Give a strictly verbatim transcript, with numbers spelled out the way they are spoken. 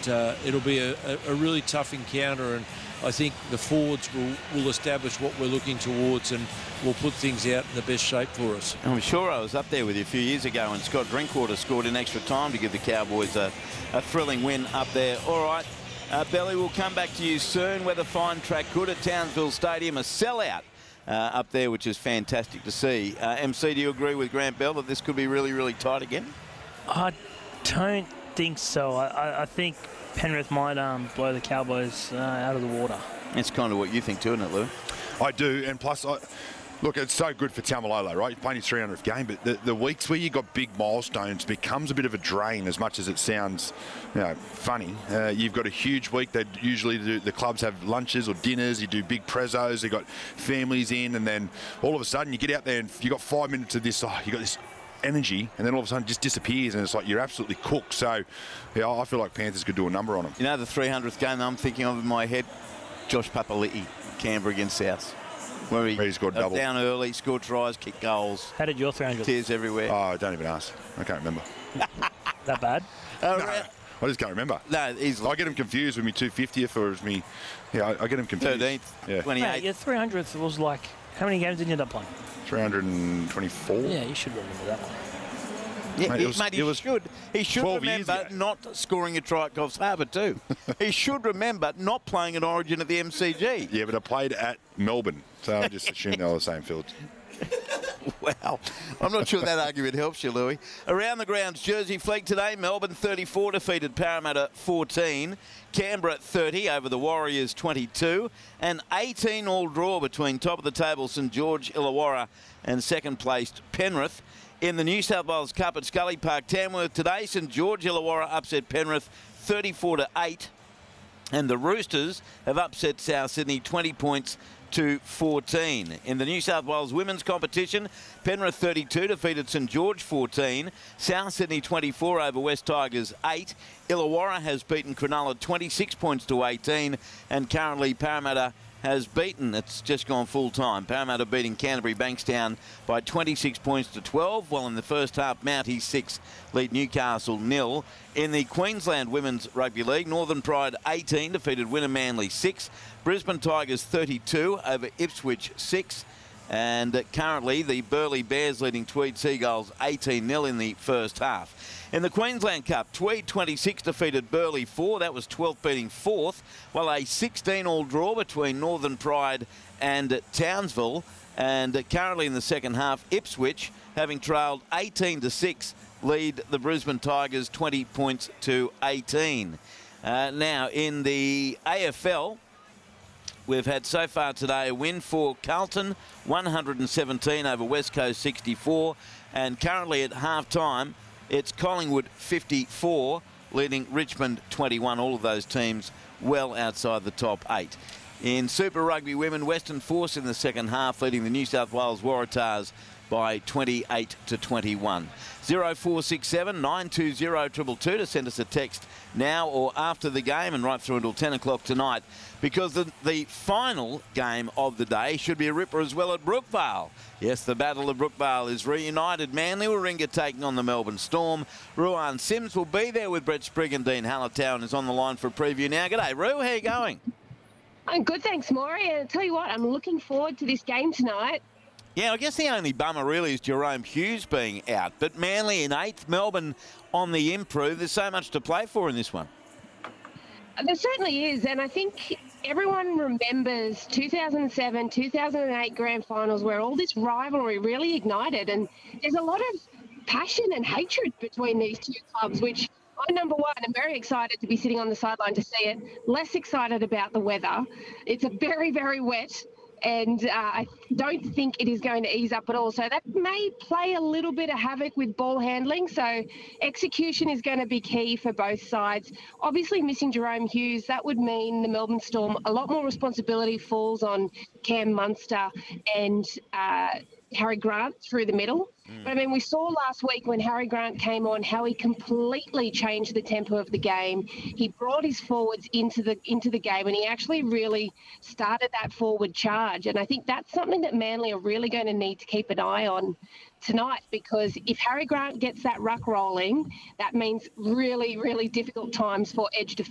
but uh, it'll be a, a really tough encounter, and I think the forwards will, will establish what we're looking towards and will put things out in the best shape for us. I'm sure I was up there with you a few years ago when Scott Drinkwater scored in extra time to give the Cowboys a, a thrilling win up there. All right, uh, Belly, we'll come back to you soon. Weather fine, track good at Townsville Stadium, a sellout uh, up there, which is fantastic to see. Uh, M C, do you agree with Grant Bell that this could be really, really tight again? I don't think so. I, I, I think Penrith might um, blow the Cowboys uh, out of the water. That's kind of what you think too, isn't it, Lou? I do, and plus, I, look, it's so good for Taumalolo, right? You're playing his three hundredth game, but the, the weeks where you got big milestones becomes a bit of a drain, as much as it sounds, you know, funny. Uh, you've got a huge week. They usually do, the clubs have lunches or dinners. You do big prezos. They got families in, and then all of a sudden you get out there and you got five minutes of this. Oh, you got this energy, and then all of a sudden it just disappears, and it's like you're absolutely cooked. So, yeah, I feel like Panthers could do a number on them. You know, the three hundredth game I'm thinking of in my head, Josh Papali'i, Canberra against South, where he, where he scored double down early, scored tries, kicked goals. How did your three hundredth? Tears everywhere. Oh, don't even ask. I can't remember. That bad? Uh, no, I just can't remember. No, easily. I get him confused with me two fiftieth or with me. Yeah, I, I get him confused. thirteenth, yeah. twenty-eighth. Mate, your three hundredth was like, how many games did you end up playing? three hundred twenty-four. Yeah, you should remember that one. Yeah, mate, he, it was, mate, he it was should. He should remember not scoring a try at Coffs Harbour too. He should remember not playing at Origin at the M C G. Yeah, but I played at Melbourne, so I just assumed they were the same field. Well, I'm not sure that argument helps you, Louis. Around the grounds, Jersey Flegg today. Melbourne thirty-four defeated Parramatta fourteen. Canberra thirty over the Warriors twenty-two. And eighteen all draw between top of the table St George Illawarra and second placed Penrith. In the New South Wales Cup at Scully Park, Tamworth today, St George Illawarra upset Penrith thirty-four to eight. And the Roosters have upset South Sydney twenty points to fourteen. In the New South Wales women's competition, Penrith thirty-two defeated St George fourteen. South Sydney twenty-four over West Tigers eight. Illawarra has beaten Cronulla twenty-six points to eighteen. And currently Parramatta has beaten, it's just gone full time, Parramatta beating Canterbury Bankstown by twenty-six points to twelve, while in the first half Mounties six lead Newcastle nil. In the Queensland Women's Rugby League, Northern Pride eighteen defeated Winner Manly six, Brisbane Tigers thirty-two over Ipswich six, and currently the Burleigh Bears leading Tweed Seagulls eighteen nil in the first half. In the Queensland Cup, Tweed twenty-six defeated Burleigh four. That was twelfth beating fourth, while a sixteen all draw between Northern Pride and Townsville. And currently in the second half, Ipswich, having trailed eighteen to six, lead the Brisbane Tigers twenty points to eighteen. Uh, now, in the A F L, we've had so far today a win for Carlton, one hundred seventeen over West Coast sixty-four. And currently at half-time, it's Collingwood fifty-four, leading Richmond twenty-one. All of those teams well outside the top eight. In Super Rugby Women, Western Force in the second half, leading the New South Wales Waratahs by twenty-eight to twenty-one. oh four six seven, nine two zero, two two two to send us a text now or after the game and right through until ten o'clock tonight, because the, the final game of the day should be a ripper as well at Brookvale. Yes, the Battle of Brookvale is reunited. Manly Warringah taking on the Melbourne Storm. Ruan Sims will be there with Brett Sprigg, and Dean Hallertown is on the line for a preview now. G'day, Roo. How you going? I'm good, thanks, Maury. And I'll tell you what, I'm looking forward to this game tonight. Yeah, I guess the only bummer really is Jerome Hughes being out. But Manly in eighth, Melbourne on the improve. There's so much to play for in this one. There certainly is, and I think everyone remembers two thousand seven, two thousand eight grand finals where all this rivalry really ignited, and there's a lot of passion and hatred between these two clubs, which I'm number one, I'm very excited to be sitting on the sideline to see it. Less excited about the weather. It's a very, very wet, and uh, I don't think it is going to ease up at all. So that may play a little bit of havoc with ball handling. So execution is going to be key for both sides. Obviously, missing Jerome Hughes, that would mean the Melbourne Storm, a lot more responsibility falls on Cam Munster and uh, Harry Grant through the middle. Mm. But I mean, we saw last week when Harry Grant came on how he completely changed the tempo of the game. He brought his forwards into the into the game, and he actually really started that forward charge. And I think that's something that Manly are really going to need to keep an eye on tonight, because if Harry Grant gets that ruck rolling, that means really, really difficult times for edge